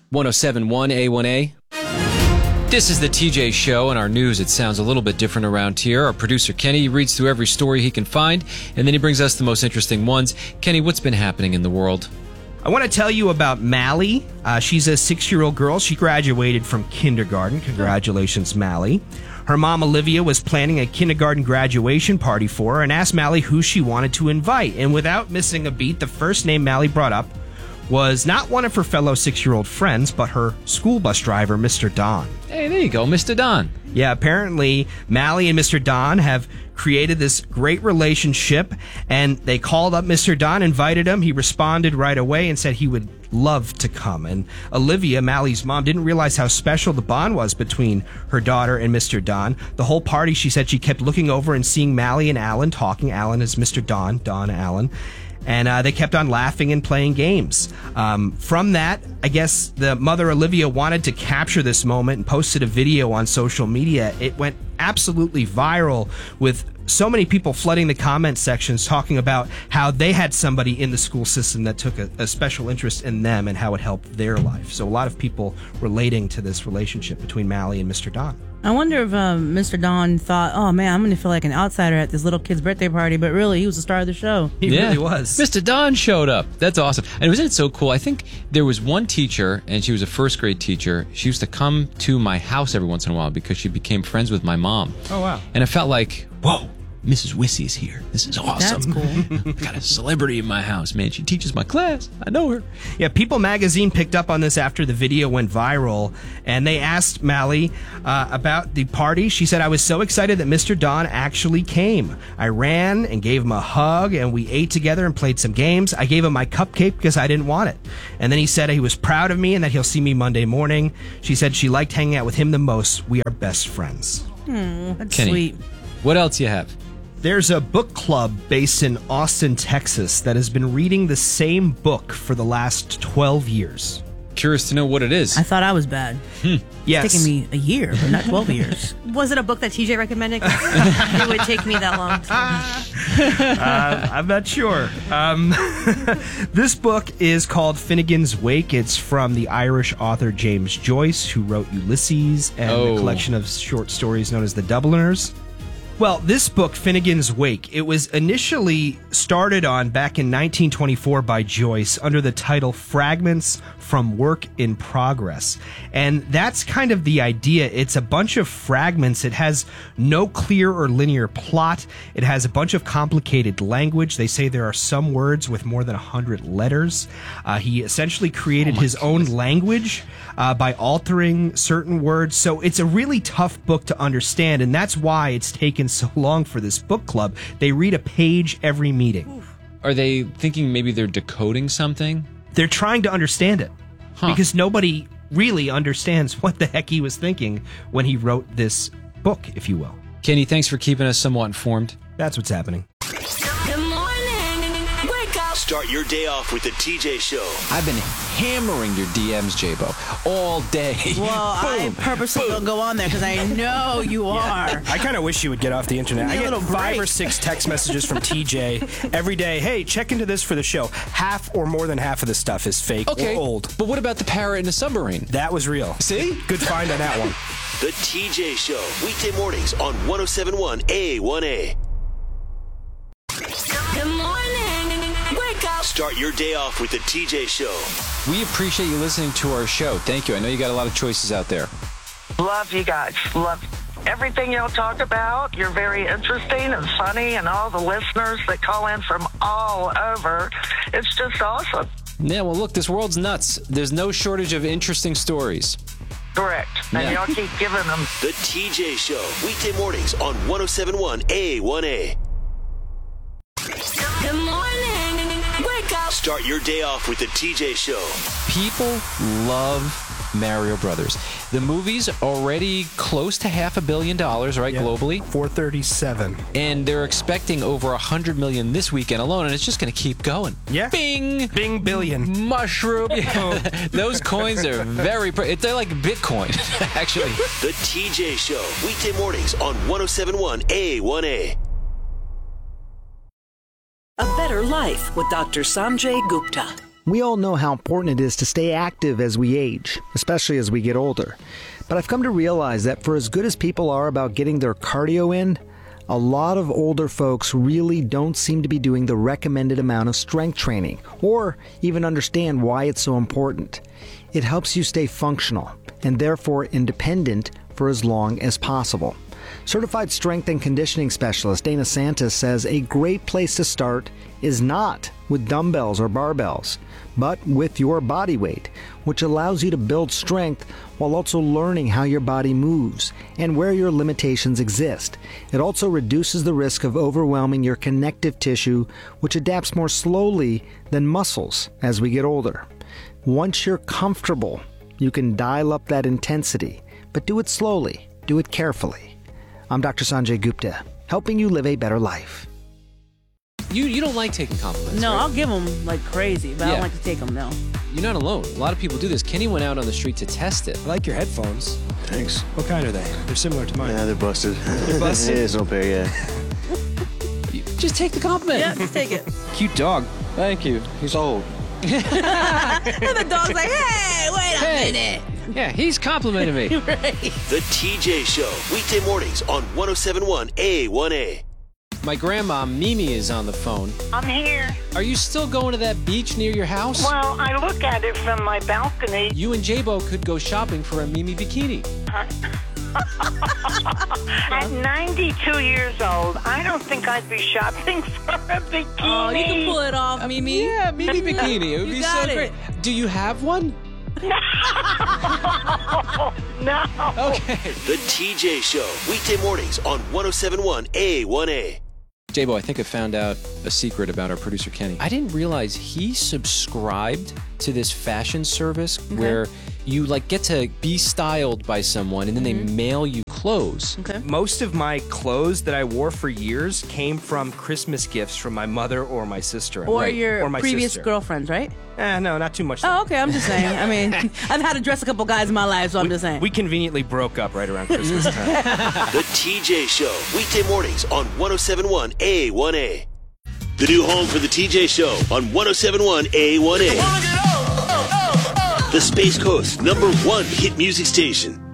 107.1 A1A. This is the TJ Show. In our news, it sounds a little bit different around here. Our producer, Kenny, reads through every story he can find, and then he brings us the most interesting ones. Kenny, what's been happening in the world? I want to tell you about Mally. She's a 6-year-old girl. She graduated from kindergarten. Congratulations, Mally. Her mom, Olivia, was planning a kindergarten graduation party for her and asked Mally who she wanted to invite. And without missing a beat, the first name Mally brought up was not one of her fellow 6-year-old friends, but her school bus driver, Mr. Don. Hey, there you go, Mr. Don. Yeah, apparently Mally and Mr. Don have created this great relationship, and they called up Mr. Don, invited him. He responded right away and said he would love to come. And Olivia, Mally's mom, didn't realize how special the bond was between her daughter and Mr. Don. The whole party, she said she kept looking over and seeing Mally and Alan talking. Alan is Mr. Don, Alan. And they kept on laughing and playing games. From that, I guess the mother, Olivia, wanted to capture this moment and posted a video on social media. It went absolutely viral with so many people flooding the comment sections talking about how they had somebody in the school system that took a special interest in them and how it helped their life. So a lot of people relating to this relationship between Mally and Mr. Don. I wonder if Mr. Don thought, oh man, I'm going to feel like an outsider at this little kid's birthday party, but really, he was the star of the show. He really was. Mr. Don showed up. That's awesome. And wasn't it so cool? I think there was one teacher, and she was a first grade teacher. She used to come to my house every once in a while because she became friends with my mom. Oh, wow. And it felt like, whoa, Mrs. Wissy's here. This is awesome. That's cool. Got a celebrity in my house, man. She teaches my class. I know her. Yeah, People Magazine picked up on this after the video went viral, and they asked Mally about the party. She said, I was so excited that Mr. Don actually came. I ran and gave him a hug, and we ate together and played some games. I gave him my cupcake because I didn't want it. And then he said he was proud of me and that he'll see me Monday morning. She said she liked hanging out with him the most. We are best friends. That's Kenny, sweet. what else you have? There's a book club based in Austin, Texas that has been reading the same book for the last 12 years. Curious to know what it is. I thought I was bad. Yes. It's taken me a year, but not 12 years. Was it a book that TJ recommended? It would take me that long. I'm not sure. This book is called Finnegan's Wake. It's from the Irish author James Joyce, who wrote Ulysses and a collection of short stories known as The Dubliners. Well, this book, Finnegan's Wake, it was initially started on back in 1924 by Joyce under the title Fragments from Work in Progress. And that's kind of the idea. It's a bunch of fragments. It has no clear or linear plot. It has a bunch of complicated language. They say there are some words with more than 100 letters. He essentially created his own language by altering certain words. So it's a really tough book to understand, and that's why it's taken so long for this book club. They read a page every meeting. Are they thinking maybe they're decoding something? They're trying to understand it because nobody really understands what the heck he was thinking when he wrote this book, if you will. Kenny, thanks for keeping us somewhat informed. That's what's happening. Good morning. Wake up. Start your day off with the TJ Show. I've been hammering your DMs, J-Bo, all day. Well, I purposely don't go on there because I know you are. I kind of wish you would get off the internet. I get 5 or 6 text messages from TJ every day. Hey, check into this for the show. Half or more than half of the stuff is fake or old. But what about the parrot in the submarine? That was real. See? Good find on that one. The TJ Show. Weekday mornings on 107.1 A1A. Good morning. Wake up. Start your day off with the TJ Show. We appreciate you listening to our show. Thank you. I know you got a lot of choices out there. Love you guys. Love everything y'all talk about. You're very interesting and funny, and all the listeners that call in from all over. It's just awesome. Yeah, well, look, this world's nuts. There's no shortage of interesting stories. Correct. And y'all keep giving them. The TJ Show. Weekday mornings on 107.1 A1A. Good morning. Wake up. Start your day off with the TJ Show. People love Mario Brothers. The movie's already close to $500 million, right, globally? 437. And they're expecting over $100 million this weekend alone, and it's just going to keep going. Yeah. Bing! Bing billion. Mushroom. Yeah. Those coins are very... They're like Bitcoin, actually. The TJ Show. Weekday mornings on 107.1 A1A. A Better Life with Dr. Sanjay Gupta. We all know how important it is to stay active as we age, especially as we get older. But I've come to realize that for as good as people are about getting their cardio in, a lot of older folks really don't seem to be doing the recommended amount of strength training, or even understand why it's so important. It helps you stay functional, and therefore independent for as long as possible. Certified strength and conditioning specialist Dana Santos says a great place to start is not with dumbbells or barbells, but with your body weight, which allows you to build strength while also learning how your body moves and where your limitations exist. It also reduces the risk of overwhelming your connective tissue, which adapts more slowly than muscles as we get older. Once you're comfortable, you can dial up that intensity, but do it slowly, do it carefully. I'm Dr. Sanjay Gupta, helping you live a better life. You don't like taking compliments, No, right? I'll give them like crazy, but I don't like to take them, no. You're not alone. A lot of people do this. Kenny went out on the street to test it. I like your headphones. Thanks. What kind are they? They're similar to mine. Yeah, they're busted. They're busted? Yeah, it's no pair, yeah. Just take the compliment. Yeah, just take it. Cute dog. Thank you. He's old. And the dog's like, hey, wait a minute. Yeah, he's complimenting me. Right. The TJ Show, weekday mornings on 107.1 A1A. My grandma, Mimi, is on the phone. I'm here. Are you still going to that beach near your house? Well, I look at it from my balcony. You and J-Bo could go shopping for a Mimi bikini. At 92 years old, I don't think I'd be shopping for a bikini. Oh, you can pull it off, Mimi. Yeah, Mimi bikini. It would You be got so it. great. Do you have one? No. Okay. The TJ Show, weekday mornings on 107.1 A1A. J-Bo, I think I found out a secret about our producer, Kenny. I didn't realize he subscribed to this fashion service where you like get to be styled by someone and then they mail you clothes. Okay. Most of my clothes that I wore for years came from Christmas gifts from my mother or my sister. Or Right. your Or my previous sister. girlfriends, right? No, not too much. Oh, okay. I'm just saying. I mean, I've had to dress a couple guys in my life, so I'm just saying. We conveniently broke up right around Christmas time. The TJ Show, weekday mornings on 107.1 A1A. The new home for the TJ Show on 107.1 A1A. The Space Coast's #1 hit music station.